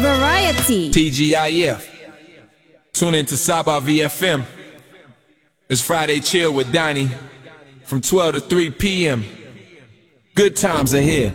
Variety. TGIF. Tune into Saba VFM. It's Friday Chill with Donnie from 12 to 3 p.m. Good times are here.